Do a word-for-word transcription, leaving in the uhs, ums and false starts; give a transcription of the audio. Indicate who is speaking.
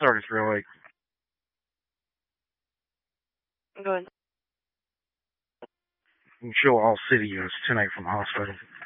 Speaker 1: Sorry, it's real late.
Speaker 2: Go ahead.
Speaker 1: You can show all city is ten eight from the hospital.